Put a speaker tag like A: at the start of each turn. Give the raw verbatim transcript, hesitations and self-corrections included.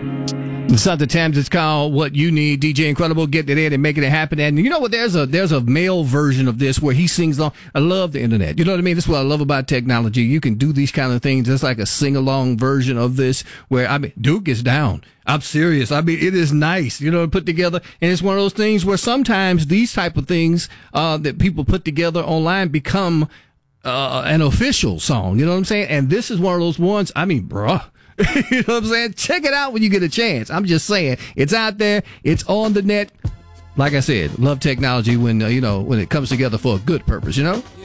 A: Something times it's called What You Need. D J Incredible getting it in and making it happen. And you know what? There's a there's a male version of this where he sings on. I love the internet. You know what I mean? That's what I love about technology. You can do these kind of things. It's like a sing along version of this where I mean Duke is down. I'm serious. I mean, it is nice, you know, put together. And it's one of those things where sometimes these type of things uh, that people put together online become uh, an official song. You know what I'm saying? And this is one of those ones. I mean, bruh. You know what I'm saying? Check it out when you get a chance. I'm just saying, it's out there. It's on the net. Like I said, love technology when, uh, you know, when it comes together for a good purpose, you know?